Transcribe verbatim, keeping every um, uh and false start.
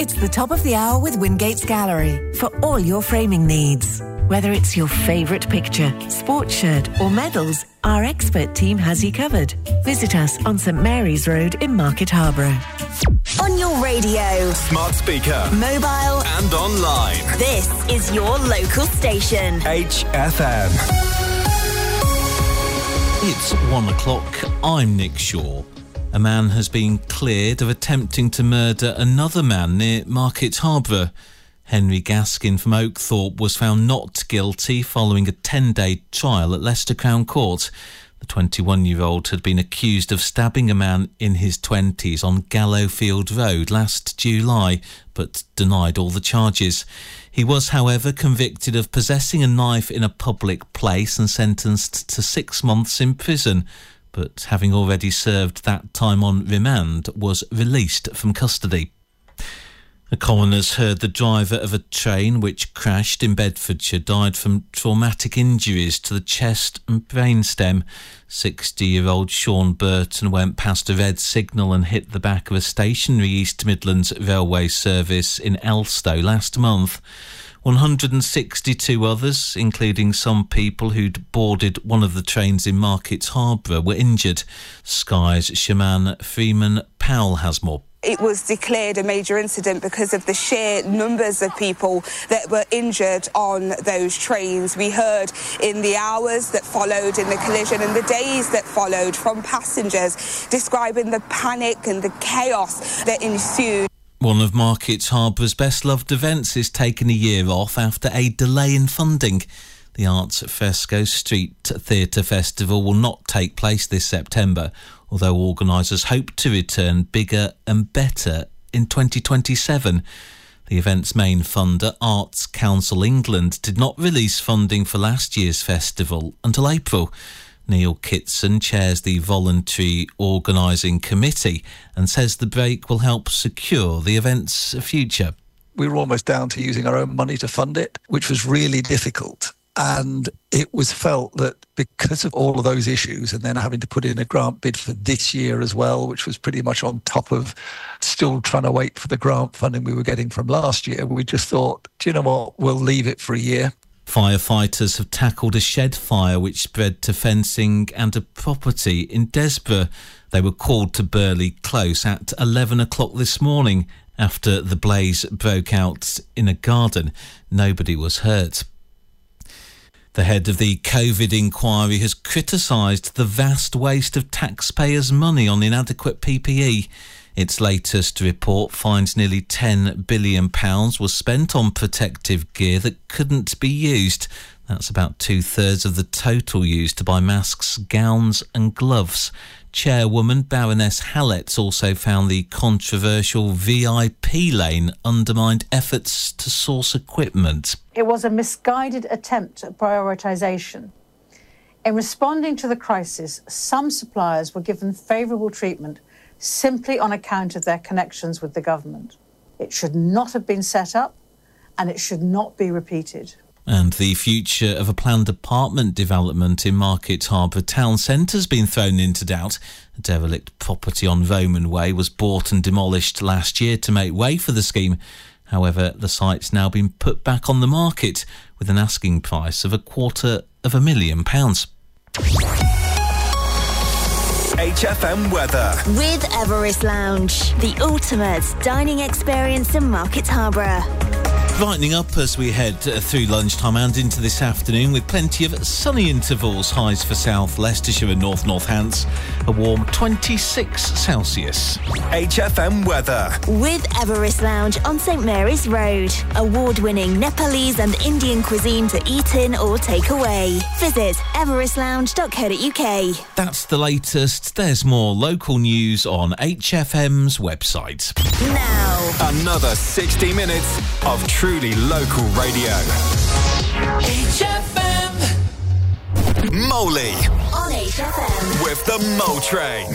It's the top of the hour with Wingate's Gallery for all your framing needs. Whether it's your favourite picture, sports shirt or medals, our expert team has you covered. Visit us on St Mary's Road in Market Harborough. On your radio, smart speaker, mobile and online. This is your local station. H F M. It's one o'clock. I'm Nick Shaw. A man has been cleared of attempting to murder another man near Market Harborough. Henry Gaskin from Oakthorpe was found not guilty following a ten-day trial at Leicester Crown Court. The twenty-one-year-old had been accused of stabbing a man in his twenties on Gallowfield Road last July, but denied all the charges. He was, however, convicted of possessing a knife in a public place and sentenced to six months in prison, but having already served that time on remand, was released from custody. The coroners heard the driver of a train which crashed in Bedfordshire died from traumatic injuries to the chest and brainstem. sixty-year-old Sean Burton went past a red signal and hit the back of a stationary East Midlands railway service in Elstow last month. one hundred sixty-two others, including some people who'd boarded one of the trains in Market Harborough, were injured. Sky's Shaman Freeman Powell has more. It was declared a major incident because of the sheer numbers of people that were injured on those trains. We heard in the hours that followed in the collision and the days that followed from passengers describing the panic and the chaos that ensued. One of Market Harbour's best-loved events is taking a year off after a delay in funding. The Arts Fresco Street Theatre Festival will not take place this September, although organisers hope to return bigger and better in twenty twenty-seven. The event's main funder, Arts Council England, did not release funding for last year's festival until April. Neil Kitson chairs the voluntary organising committee and says the break will help secure the event's future. We were almost down to using our own money to fund it, which was really difficult. And it was felt that because of all of those issues and then having to put in a grant bid for this year as well, which was pretty much on top of still trying to wait for the grant funding we were getting from last year, we just thought, do you know what, we'll leave it for a year. Firefighters have tackled a shed fire which spread to fencing and a property in Desborough. They were called to Burley Close at eleven o'clock this morning after the blaze broke out in a garden. Nobody was hurt. The head of the COVID inquiry has criticised the vast waste of taxpayers' money on inadequate P P E. Its latest report finds nearly ten billion pounds was spent on protective gear that couldn't be used. That's about two-thirds of the total used to buy masks, gowns and gloves. Chairwoman Baroness Hallett also found the controversial V I P lane undermined efforts to source equipment. It was a misguided attempt at prioritisation. In responding to the crisis, some suppliers were given favourable treatment simply on account of their connections with the government. It should not have been set up, and it should not be repeated. And the future of a planned apartment development in Market Harborough town centre has been thrown into doubt. A derelict property on Roman Way was bought and demolished last year to make way for the scheme. However, the site's now been put back on the market with an asking price of a quarter of a million pounds. H F M weather. With Everest Lounge, the ultimate dining experience in Market Harborough. Brightening up as we head through lunchtime and into this afternoon with plenty of sunny intervals, highs for South Leicestershire and North Northants, a warm twenty-six Celsius. H F M weather. With Everest Lounge on St Mary's Road. Award-winning Nepalese and Indian cuisine to eat in or take away. Visit everest lounge dot co dot uk. That's the latest. There's more local news on H F M's website. Now, another sixty minutes of truly local radio. H F M. Moley on H F M. with the Mole Train.